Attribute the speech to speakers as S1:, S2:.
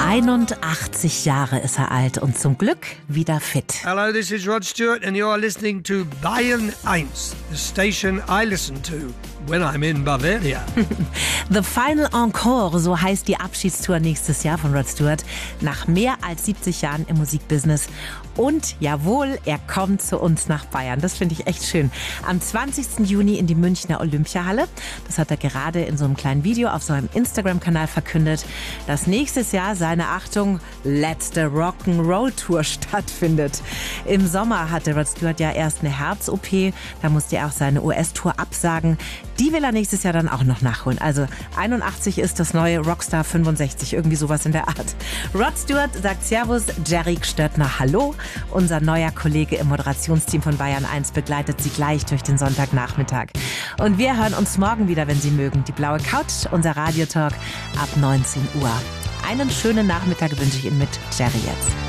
S1: 81 Jahre ist er alt und zum Glück wieder fit.
S2: Hello, this is Rod Stewart and you're listening to Bayern 1, the station I listen to when I'm in Bavaria.
S1: The Final Encore, so heißt die Abschiedstour nächstes Jahr von Rod Stewart, nach mehr als 70 Jahren im Musikbusiness. Und jawohl, er kommt zu uns nach Bayern. Das finde ich echt schön. Am 20. Juni in die Münchner Olympiahalle. Das hat er gerade in so einem kleinen Video auf seinem Instagram-Kanal verkündet, dass nächstes Jahr seine, Achtung, letzte Rock'n'Roll-Tour stattfindet. Im Sommer hatte Rod Stewart ja erst eine Herz-OP. Da musste er auch seine US-Tour absagen. Die will er nächstes Jahr dann auch noch nachholen. Also 81 ist das neue Rockstar 65, irgendwie sowas in der Art. Rod Stewart sagt Servus, Jerry Stöttner hallo. Unser neuer Kollege im Moderationsteam von Bayern 1 begleitet Sie gleich durch den Sonntagnachmittag. Und wir hören uns morgen wieder, wenn Sie mögen. Die blaue Couch, unser Radiotalk ab 19 Uhr. Einen schönen Nachmittag wünsche ich Ihnen mit Jerry jetzt.